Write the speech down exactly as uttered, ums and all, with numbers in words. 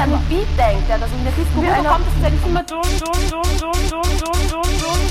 an den Beat denkt, ja, dass in der Disco wie einer kommt, das ist eigentlich immer dumm, dumm, dumm, dumm, dumm, dumm, dumm, dumm, dumm.